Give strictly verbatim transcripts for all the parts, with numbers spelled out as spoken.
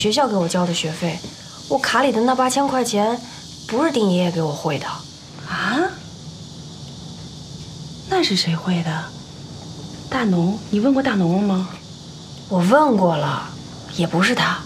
学校给我交的学费，我卡里的那八千块钱不是丁爷爷给我汇的。 啊？那是谁汇的？大农？你问过大农了吗？ 我问过了，也不是他。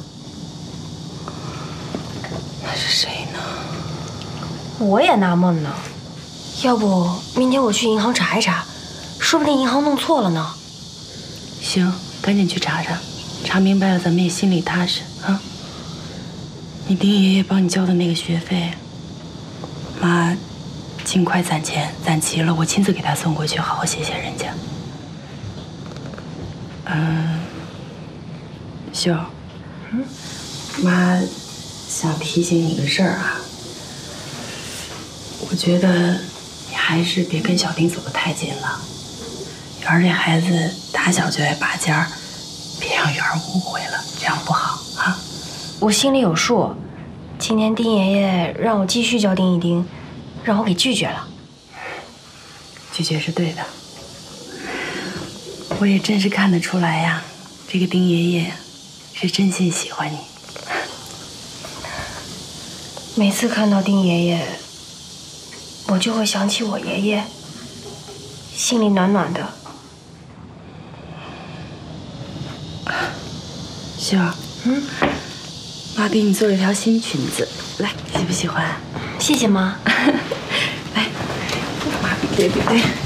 那是谁呢？ 我也纳闷呢。要不明天我去银行查一查，说不定银行弄错了呢。 行，赶紧去查查，查明白了咱们也心里踏实啊。你丁爷爷帮你交的那个学费，妈尽快攒钱，攒齐了我亲自给他送过去，好好谢谢人家。嗯，秀儿，嗯，妈想提醒你个事儿啊。我觉得你还是别跟小丁走得太近了。元儿这孩子打小就爱拔尖儿，别让元儿误会了，这样不好啊。 我心里有数，今天丁爷爷让我继续教丁一丁，让我给拒绝了。 拒绝是对的，我也真是看得出来呀，这个丁爷爷是真心喜欢你。 每次看到丁爷爷，我就会想起我爷爷，心里暖暖的。 秀儿，嗯，妈给你做了条新裙子，来，喜不喜欢？ 谢谢妈。 来，妈比对比对。